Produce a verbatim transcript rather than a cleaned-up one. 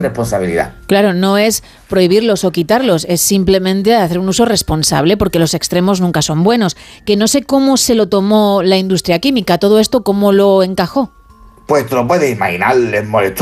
responsabilidad. Claro, no es prohibirlos o quitarlos, es simplemente hacer un uso responsable, porque los extremos nunca son buenos. Que no sé cómo se lo tomó la industria química, todo esto, ¿cómo lo encajó? Pues te lo puedes imaginar, les molestó